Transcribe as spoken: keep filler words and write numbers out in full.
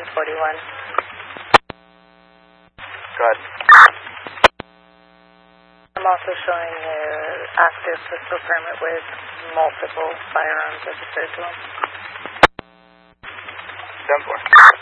forty-one. Go ahead. I'm also showing an active pistol permit with multiple firearms registered to them. ten four.